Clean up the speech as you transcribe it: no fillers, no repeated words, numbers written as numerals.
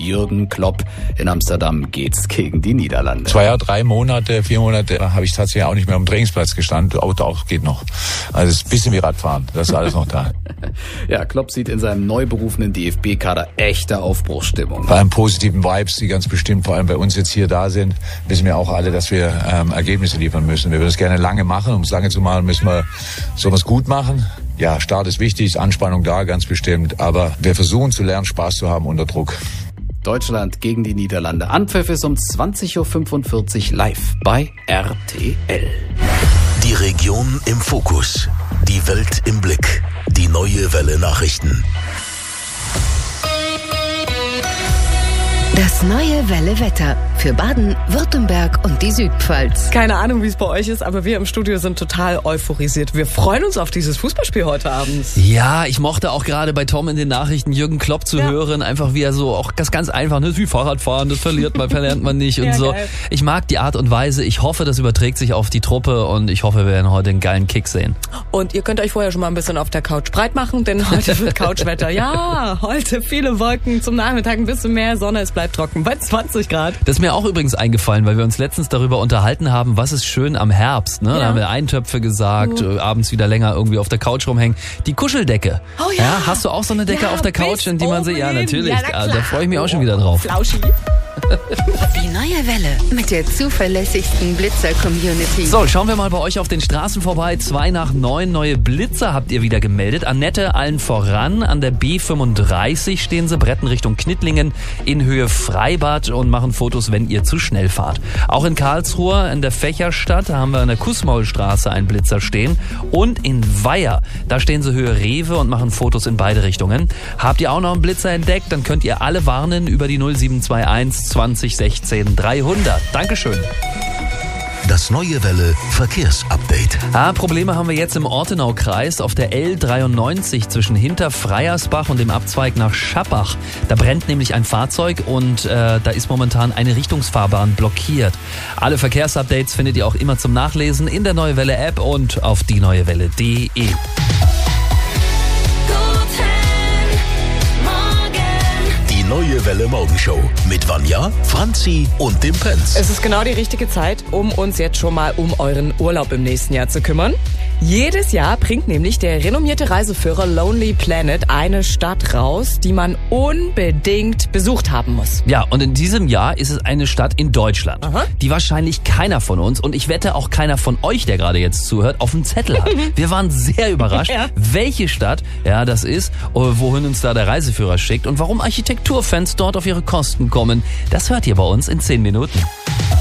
Jürgen Klopp. In Amsterdam geht's gegen die Niederlande. 2, 3 Monate, 4 Monate habe ich tatsächlich auch nicht mehr am Trainingsplatz gestanden. Auto auch geht noch. Also es ist ein bisschen wie Radfahren. Das ist alles noch da. Ja, Klopp sieht in seinem neu berufenen DFB-Kader echte Aufbruchsstimmung. Bei einem positiven Vibes, die ganz bestimmt vor allem bei uns jetzt hier da sind, wissen wir auch alle, dass wir Ergebnisse liefern müssen. Wir würden es gerne lange machen. Um es lange zu machen, sollen wir es gut machen. Ja, Start ist wichtig, ist Anspannung da, ganz bestimmt. Aber wir versuchen zu lernen, Spaß zu haben unter Druck. Deutschland gegen die Niederlande. Anpfiff ist um 20.45 Uhr live bei RTL. Die Region im Fokus. Die Welt im Blick. Die Neue Welle Nachrichten. Das Neue Welle Wetter für Baden, Württemberg und die Südpfalz. Keine Ahnung, wie es bei euch ist, aber wir im Studio sind total euphorisiert. Wir freuen uns auf dieses Fußballspiel heute Abend. Ja, ich mochte auch gerade bei Tom in den Nachrichten Jürgen Klopp zu hören. Einfach wie er so, auch das ganz einfach, ne, wie Fahrradfahren, das verlernt man nicht und so. Geil. Ich mag die Art und Weise. Ich hoffe, das überträgt sich auf die Truppe und ich hoffe, wir werden heute einen geilen Kick sehen. Und ihr könnt euch vorher schon mal ein bisschen auf der Couch breit machen, denn heute wird Couchwetter. Ja, heute viele Wolken, zum Nachmittag ein bisschen mehr Sonne, es bleibt trocken bei 20 Grad. Das ist mir auch übrigens eingefallen, weil wir uns letztens darüber unterhalten haben, was ist schön am Herbst. Ne? Da haben wir Eintöpfe gesagt, abends wieder länger irgendwie auf der Couch rumhängen. Die Kuscheldecke. Oh ja. Hast du auch so eine Decke auf der Couch, in die man sich... Ja, unbedingt. natürlich. Ja, na klar. Da freue ich mich auch schon wieder drauf. Flauschi. Die Neue Welle mit der zuverlässigsten Blitzer-Community. So, schauen wir mal bei euch auf den Straßen vorbei. 8 nach 9 neue Blitzer habt ihr wieder gemeldet. Annette allen voran. An der B35 stehen sie, bretten Richtung Knittlingen in Höhe Freibad und machen Fotos, wenn ihr zu schnell fahrt. Auch in Karlsruhe, in der Fächerstadt, haben wir an der Kußmaulstraße einen Blitzer stehen. Und in Weiher, da stehen sie Höhe Rewe und machen Fotos in beide Richtungen. Habt ihr auch noch einen Blitzer entdeckt, dann könnt ihr alle warnen über die 0721 20 16 300. Dankeschön. Das Neue Welle Verkehrsupdate. Probleme haben wir jetzt im Ortenaukreis auf der L93 zwischen Hinterfreiersbach und dem Abzweig nach Schappach. Da brennt nämlich ein Fahrzeug und da ist momentan eine Richtungsfahrbahn blockiert. Alle Verkehrsupdates findet ihr auch immer zum Nachlesen in der Neue Welle App und auf dieneuewelle.de. Neue Welle Morgenshow mit Vanja, Franzi und dem Pence. Es ist genau die richtige Zeit, um uns jetzt schon mal um euren Urlaub im nächsten Jahr zu kümmern. Jedes Jahr bringt nämlich der renommierte Reiseführer Lonely Planet eine Stadt raus, die man unbedingt besucht haben muss. Ja, und in diesem Jahr ist es eine Stadt in Deutschland, die wahrscheinlich keiner von uns und ich wette auch keiner von euch, der gerade jetzt zuhört, auf dem Zettel hat. Wir waren sehr überrascht, welche Stadt das ist, wohin uns da der Reiseführer schickt und warum Architekturfans dort auf ihre Kosten kommen. Das hört ihr bei uns in 10 Minuten.